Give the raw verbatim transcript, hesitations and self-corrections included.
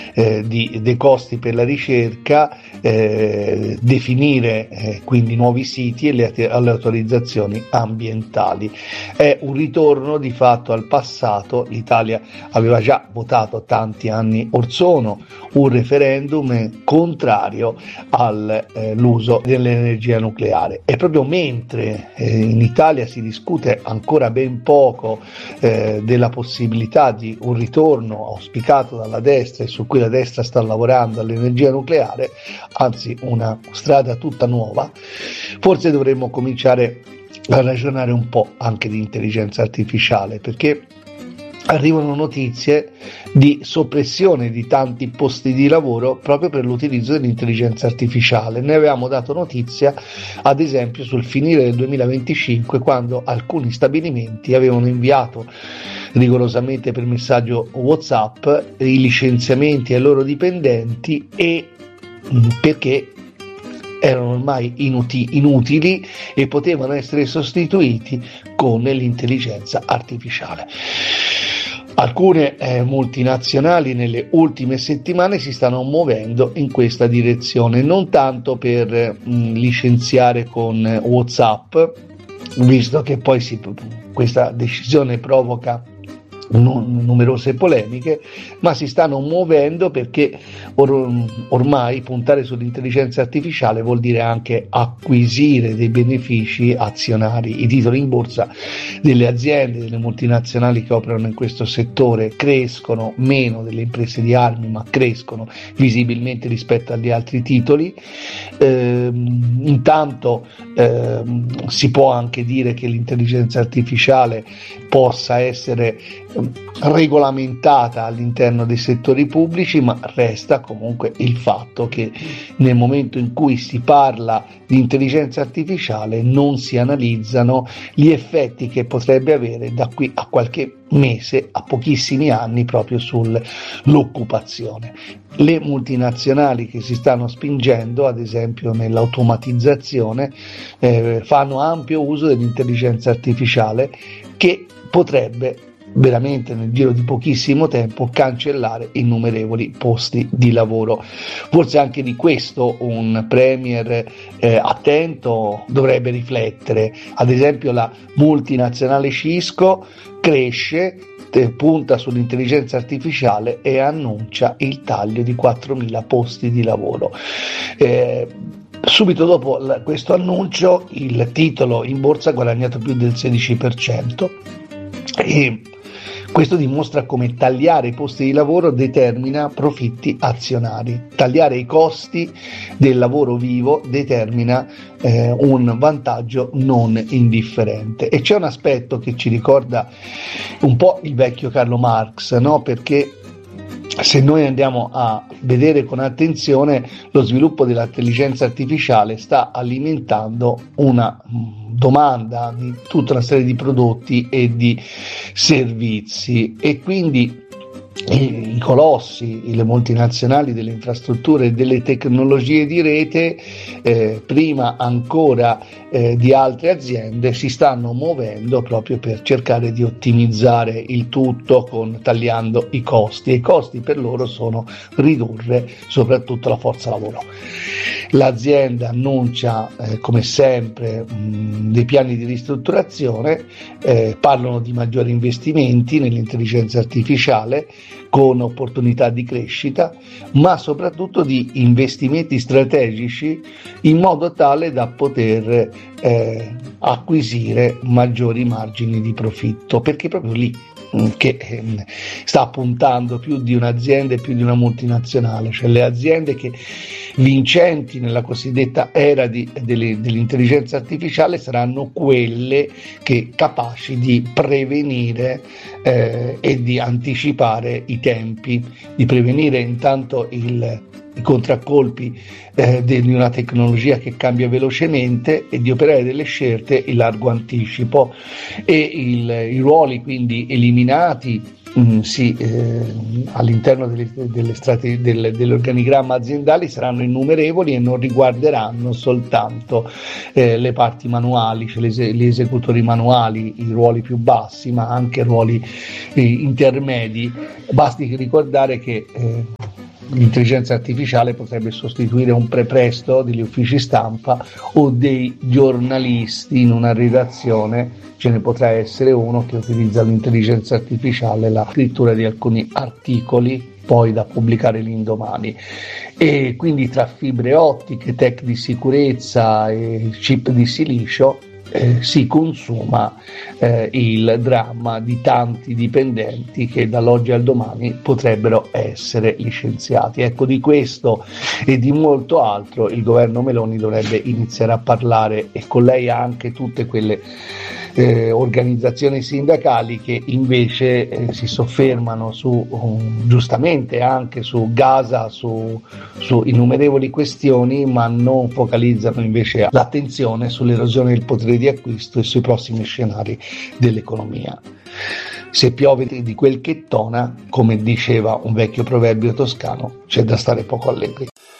eh, di, dei costi per la ricerca, eh, definire eh, quindi nuovi siti e le, le autorizzazioni ambientali. È un ritorno di fatto al passato. L'Italia aveva già votato tanti anni or sono un referendum contrario all'uso eh, dell'energia nucleare, e proprio mentre eh, in Italia si discute ancora ben poco eh, della possibilità di un ritorno auspicato dalla destra e su cui la destra sta lavorando all'energia nucleare, anzi una strada tutta nuova, forse dovremmo cominciare a ragionare un po' anche di intelligenza artificiale, perché arrivano notizie di soppressione di tanti posti di lavoro proprio per l'utilizzo dell'intelligenza artificiale. Ne avevamo dato notizia ad esempio sul finire del duemilaventicinque, quando alcuni stabilimenti avevano inviato rigorosamente per messaggio WhatsApp i licenziamenti ai loro dipendenti, e perché erano ormai inuti, inutili e potevano essere sostituiti con l'intelligenza artificiale. Alcune eh, multinazionali nelle ultime settimane si stanno muovendo in questa direzione, non tanto per mh, licenziare con WhatsApp, visto che poi si, questa decisione provoca non, numerose polemiche, ma si stanno muovendo perché or, ormai puntare sull'intelligenza artificiale vuol dire anche acquisire dei benefici azionari. I titoli in borsa delle aziende, delle multinazionali che operano in questo settore crescono meno delle imprese di armi, ma crescono visibilmente rispetto agli altri titoli. Ehm, intanto ehm, si può anche dire che l'intelligenza artificiale possa essere regolamentata all'interno dei settori pubblici, ma resta comunque il fatto che nel momento in cui si parla di intelligenza artificiale non si analizzano gli effetti che potrebbe avere da qui a qualche mese, a pochissimi anni, proprio sull'occupazione. Le multinazionali che si stanno spingendo, ad esempio nell'automatizzazione, eh, fanno ampio uso dell'intelligenza artificiale, che potrebbe veramente nel giro di pochissimo tempo cancellare innumerevoli posti di lavoro. Forse anche di questo un premier eh, attento dovrebbe riflettere. Ad esempio la multinazionale Cisco cresce, eh, punta sull'intelligenza artificiale e annuncia il taglio di quattromila posti di lavoro. Eh, Subito dopo la, questo annuncio il titolo in borsa ha guadagnato più del sedici per cento, e questo dimostra come tagliare i posti di lavoro determina profitti azionari. Tagliare i costi del lavoro vivo determina eh, un vantaggio non indifferente. E c'è un aspetto che ci ricorda un po' il vecchio Carlo Marx, no? Perché se noi andiamo a vedere con attenzione, lo sviluppo dell'intelligenza artificiale sta alimentando una domanda di tutta una serie di prodotti e di servizi, e quindi i colossi, le multinazionali delle infrastrutture e delle tecnologie di rete, eh, prima ancora eh, di altre aziende, si stanno muovendo proprio per cercare di ottimizzare il tutto, con tagliando i costi, e i costi per loro sono ridurre soprattutto la forza lavoro. L'azienda annuncia eh, come sempre mh, dei piani di ristrutturazione, eh, parlano di maggiori investimenti nell'intelligenza artificiale con opportunità di crescita, ma soprattutto di investimenti strategici in modo tale da poter eh, acquisire maggiori margini di profitto, perché proprio lì che eh, sta puntando più di un'azienda e più di una multinazionale, cioè le aziende che vincenti nella cosiddetta era di, delle, dell'intelligenza artificiale saranno quelle che capaci di prevenire eh, e di anticipare i tempi, di prevenire intanto il i contraccolpi eh, di una tecnologia che cambia velocemente, e di operare delle scelte in largo anticipo, e il, i ruoli quindi eliminati mh, sì, eh, all'interno delle, delle strate, del, dell'organigramma aziendale saranno innumerevoli e non riguarderanno soltanto eh, le parti manuali, cioè le, gli esecutori manuali, i ruoli più bassi, ma anche ruoli eh, intermedi. Basti ricordare che eh, l'intelligenza artificiale potrebbe sostituire un prepresto degli uffici stampa o dei giornalisti in una redazione. Ce ne potrà essere uno che utilizza l'intelligenza artificiale, la scrittura di alcuni articoli poi da pubblicare l'indomani. E quindi tra fibre ottiche, tech di sicurezza e chip di silicio Eh, si consuma eh, il dramma di tanti dipendenti che dall'oggi al domani potrebbero essere licenziati. Ecco, di questo e di molto altro il governo Meloni dovrebbe iniziare a parlare, e con lei anche tutte quelle eh, organizzazioni sindacali che invece eh, si soffermano su um, giustamente anche su Gaza, su, su innumerevoli questioni, ma non focalizzano invece l'attenzione sull'erosione del potere di acquisto e sui prossimi scenari dell'economia. Se piove di quel che tona, come diceva un vecchio proverbio toscano, c'è da stare poco allegri.